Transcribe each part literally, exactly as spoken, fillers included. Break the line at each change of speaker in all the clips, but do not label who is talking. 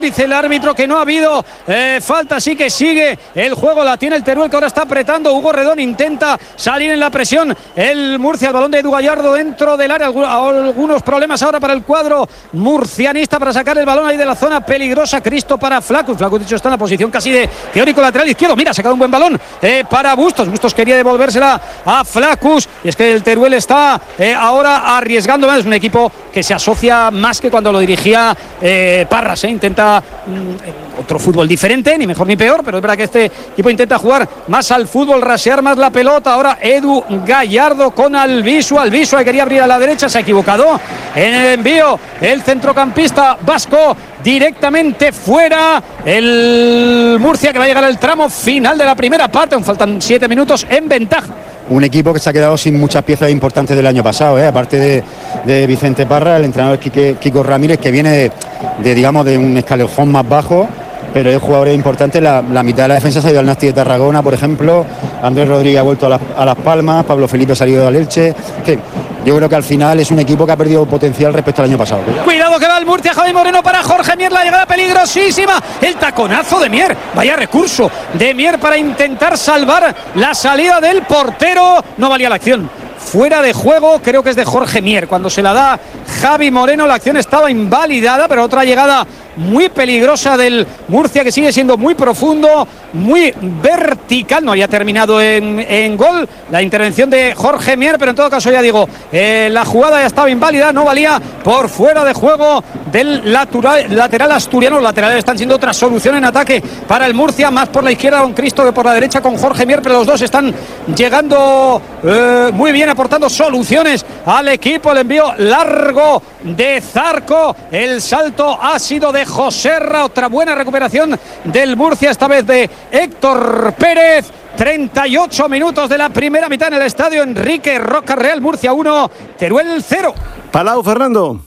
Dice el árbitro que no ha habido eh, falta, así que sigue el juego, la tiene el Teruel, que ahora está apretando. Hugo Redón intenta salir en la presión, el Murcia, el balón de Edu Gallardo dentro del área, algunos problemas ahora para el cuadro murcianista para sacar el balón ahí de la zona peligrosa. Cristo para Flacus, Flacus dicho está en la posición casi de teórico lateral izquierdo, mira, ha sacado un buen balón eh, para Bustos, Bustos quería devolvérsela a Flacus, y es que el Teruel está eh, ahora arriesgando más, es un equipo que se asocia más que cuando lo dirigía eh, Parras, eh, intenta otro fútbol diferente, ni mejor ni peor, pero es verdad que este equipo intenta jugar más al fútbol, rasear más la pelota. Ahora Edu Gallardo con Albisu, Albisu que quería abrir a la derecha, se ha equivocado en el envío, el centrocampista vasco directamente fuera. El Murcia que va a llegar al tramo final de la primera parte, aún faltan siete minutos en ventaja.
Un equipo que se ha quedado sin muchas piezas importantes del año pasado, ¿eh? Aparte de, de Vicente Parra, el entrenador Quique, Kiko Ramírez, que viene de, de, digamos, de un escalón más bajo, pero es jugadores importantes. La, la mitad de la defensa se ha ido al Nasti de Tarragona, por ejemplo. Andrés Rodríguez ha vuelto a, la, a Las Palmas, Pablo Felipe ha salido al Elche. Que yo creo que al final es un equipo que ha perdido potencial respecto al año pasado.
Cuidado que va el Murcia, Javi Moreno para Jorge Mier, la llegada peligrosísima, el taconazo de Mier, vaya recurso de Mier para intentar salvar la salida del portero, no valía la acción. Fuera de juego, creo que es de Jorge Mier. Cuando se la da Javi Moreno, la acción estaba invalidada, pero otra llegada muy peligrosa del Murcia, que sigue siendo muy profundo, muy vertical. No había terminado en, en gol la intervención de Jorge Mier, pero en todo caso, ya digo, eh, la jugada ya estaba inválida, no valía por fuera de juego del lateral, lateral asturiano. Los laterales están siendo otra solución en ataque para el Murcia, más por la izquierda con Cristo que por la derecha con Jorge Mier, pero los dos están llegando eh, muy bien, aportando soluciones al equipo. El envío largo de Zarco, el salto ha sido de Joserra, otra buena recuperación del Murcia, esta vez de Héctor Pérez. treinta y ocho minutos de la primera mitad en el estadio Enrique Roca, Real Murcia uno, Teruel cero.
Palau, Fernando.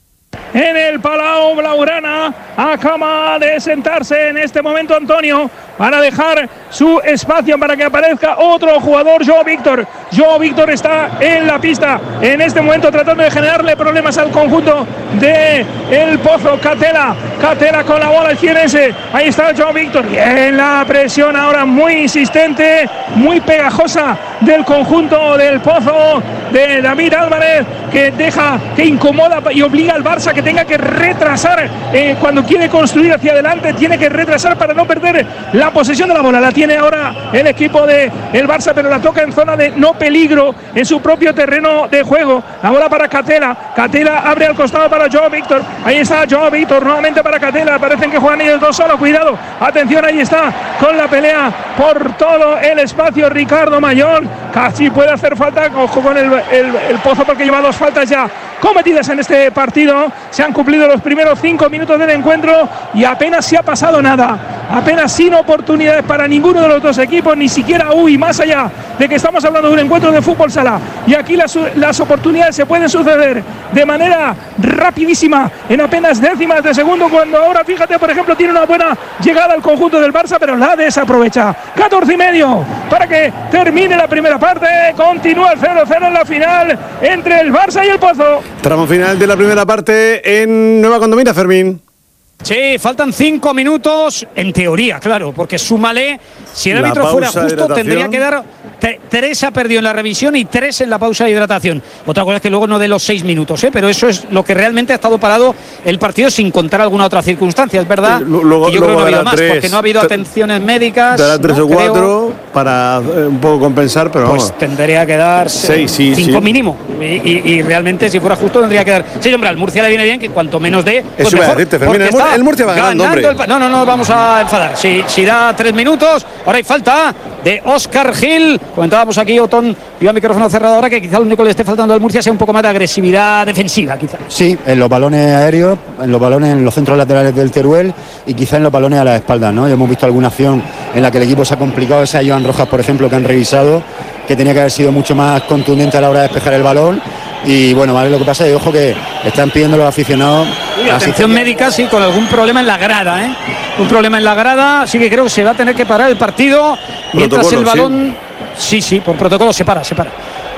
En el Palau Blaugrana acaba de sentarse en este momento Antonio para dejar su espacio para que aparezca otro jugador, Joao Víctor. Joao Víctor está en la pista en este momento tratando de generarle problemas al conjunto de El Pozo. Catela, Catela con la bola el cienense. Ahí está Joao Víctor. Bien, la presión ahora muy insistente, muy pegajosa del conjunto del Pozo de David Álvarez, que deja, que incomoda y obliga al Barça que tenga que retrasar eh, cuando quiere construir hacia adelante, tiene que retrasar para no perder la posesión de la bola. La tiene ahora el equipo de el Barça, pero la toca en zona de no peligro en su propio terreno de juego. La bola para Catela, Catela abre al costado para Joao Víctor. Ahí está Joao Víctor nuevamente para Catela. Parecen que juegan ellos dos solo. Cuidado, atención, ahí está con la pelea por todo el espacio Ricardo Mayón. Casi puede hacer falta, ojo con el, el, el Pozo, porque lleva dos faltas ya cometidas en este partido. Se han cumplido los primeros cinco minutos del encuentro y apenas se ha pasado nada, apenas sin oportunidades para ninguno de los dos equipos, ni siquiera uy, más allá de que estamos hablando de un encuentro de fútbol sala, y aquí las, las oportunidades se pueden suceder de manera rapidísima en apenas décimas de segundo, cuando ahora, fíjate, por ejemplo, tiene una buena llegada al conjunto del Barça, pero la desaprovecha. catorce y medio para que termine la primera parte. Continúa el cero cero en la final entre el Barça y el Pozo.
Tramo final de la primera parte en Nueva Condomina, Fermín.
Sí, faltan cinco minutos, en teoría, claro, porque súmale, si el árbitro fuera justo, tendría que dar te, tres ha perdido en la revisión y tres en la pausa de hidratación. Otra cosa es que luego no de los seis minutos, ¿eh? Pero eso es lo que realmente ha estado parado el partido, sin contar alguna otra circunstancia, es verdad.
Sí, luego,
y yo
luego
creo que no ha habido más,
tres,
porque no ha habido atenciones médicas.
Dará tres
¿no?
o cuatro
creo,
para eh, un poco compensar, pero
pues
vamos.
tendría que dar
seis, sí,
cinco
sí.
mínimo. Y, y, y realmente, si fuera justo, tendría que dar. Sí, hombre, al Murcia le viene bien que cuanto menos dé, pues
eso
mejor,
iba a decirte, Fermín, el, Mur el Murcia va ganando, hombre.
El, no, no, no vamos a enfadar. Si, si da tres minutos, ahora hay falta de Óscar Gil. Comentábamos aquí, Otón, iba a micrófono cerrado ahora, que quizá lo único que le esté faltando al Murcia sea un poco más de agresividad defensiva, quizá.
Sí, en los balones aéreos, en los balones, en los centros laterales del Teruel, y quizá en los balones a la espalda, ¿no? Ya hemos visto alguna acción en la que el equipo se ha complicado, esa Joan Rojas, por ejemplo, que han revisado, que tenía que haber sido mucho más contundente a la hora de despejar el balón. Y bueno, vale, lo que pasa es, ojo, que están pidiendo los aficionados
Uy, atención médica, sí, con algún problema en la grada, ¿eh? Un problema en la grada, así que creo que se va a tener que parar el partido mientras el balón, sí, sí, sí, por protocolo se para, se para.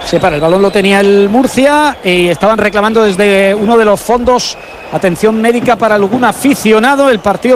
Se para, el balón lo tenía el Murcia y estaban reclamando desde uno de los fondos atención médica para algún aficionado. El partido